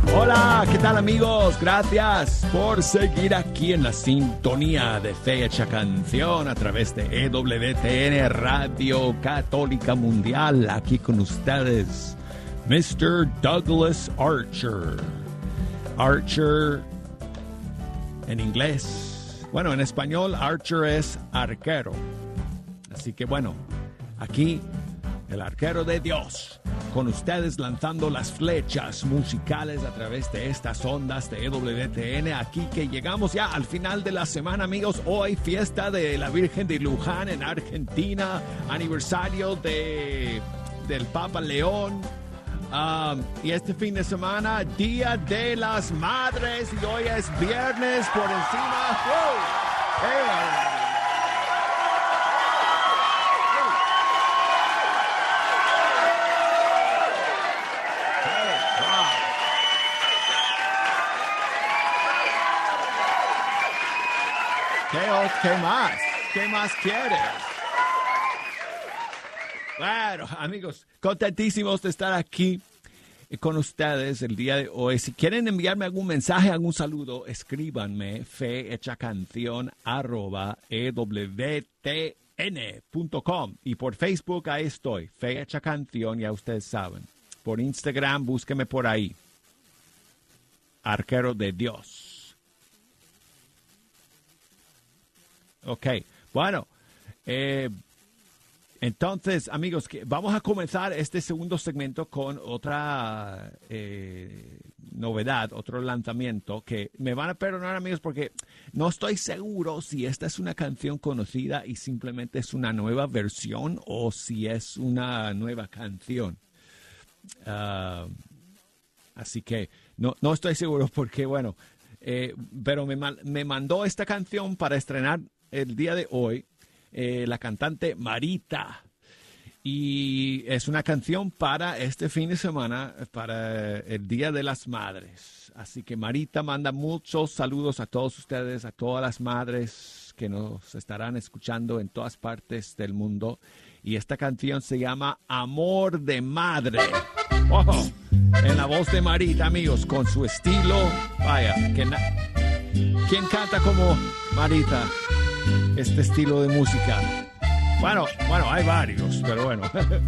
Hola, ¿qué tal amigos? Gracias por seguir aquí en la sintonía de Fecha Canción a través de EWTN Radio Católica Mundial. Aquí con ustedes, Mr. Douglas Archer. Archer en inglés. Bueno, en español, Archer es arquero. Así que bueno, aquí el arquero de Dios, con ustedes lanzando las flechas musicales a través de estas ondas de EWTN. Aquí que llegamos ya al final de la semana, amigos. Hoy fiesta de la Virgen de Luján en Argentina, aniversario del Papa León. Y este fin de semana, Día de las Madres, y hoy es viernes por encima. ¡Wow! ¿Qué más? ¿Qué más quieres? Bueno, amigos, contentísimos de estar aquí con ustedes el día de hoy. Si quieren enviarme algún mensaje, algún saludo, escríbanme fehechacanción@ewtn.com, y por Facebook ahí estoy, Fe Hecha Canción, ya ustedes saben. Por Instagram, búsqueme por ahí, Arquero de Dios. Ok, bueno, entonces, amigos, vamos a comenzar este segundo segmento con otra novedad, otro lanzamiento, que me van a perdonar, amigos, porque no estoy seguro si esta es una canción conocida y simplemente es una nueva versión o si es una nueva canción. Así que no estoy seguro porque, bueno, pero me mandó esta canción para estrenar el día de hoy la cantante Marita, y es una canción para este fin de semana, para el Día de las Madres. Así que Marita manda muchos saludos a todos ustedes, a todas las madres que nos estarán escuchando en todas partes del mundo, y esta canción se llama Amor de Madre. ¡Oh! En la voz de Marita, amigos, con su estilo. Vaya, ¿quién canta como Marita este estilo de música? Bueno, hay varios, pero bueno.